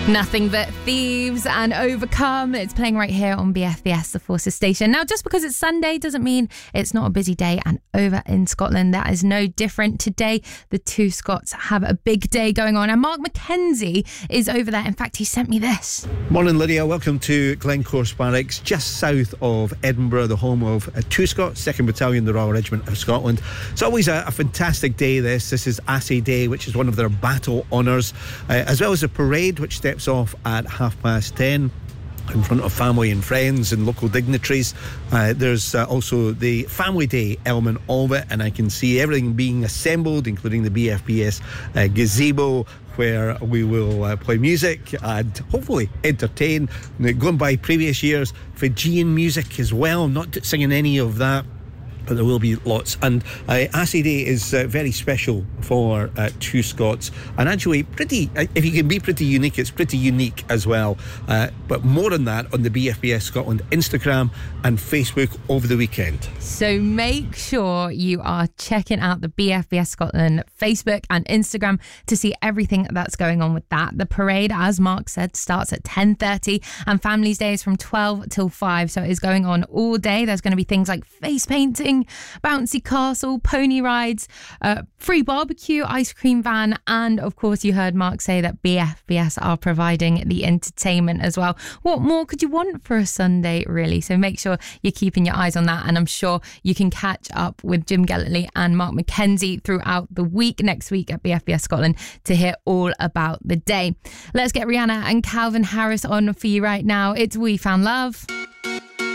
Nothing But Thieves and Overcome. It's playing right here on BFBS, the Forces station. Now, just because it's Sunday doesn't mean it's not a busy day. And over in Scotland, that is no different. Today, the two Scots have a big day going on. And Mark Mackenzie is over there. In fact, he sent me this. Morning, Lydia. Welcome to Glencore Barracks, just south of Edinburgh, the home of two Scots, 2nd Battalion, the Royal Regiment of Scotland. It's always a fantastic day, this. This is Assay Day, which is one of their battle honours, as well as a parade, which steps off at 10:30 in front of family and friends and local dignitaries. There's also the family day element of it, and I can see everything being assembled, including the BFBS gazebo, where we will play music and hopefully entertain. Going by previous years, Fijian music as well, not singing any of that, but there will be lots. And Assay Day is very special for two Scots, and actually pretty, if you can be pretty unique, it's pretty unique as well. But more on that on the BFBS Scotland Instagram and Facebook over the weekend. So make sure you are checking out the BFBS Scotland Facebook and Instagram to see everything that's going on with that. The parade, as Mark said, starts at 10:30 and Families Day is from 12 till 5, so it is going on all day. There's going to be things like face painting, bouncy castle, pony rides, free barbecue, ice cream van, and of course you heard Mark say that BFBS are providing the entertainment as well. What more could you want for a Sunday, really? So make sure you're keeping your eyes on that, and I'm sure you can catch up with Jim Gellerly and Mark Mackenzie throughout the week next week at BFBS Scotland to hear all about the day. Let's get Rihanna and Calvin Harris on for you right now. It's We Found Love.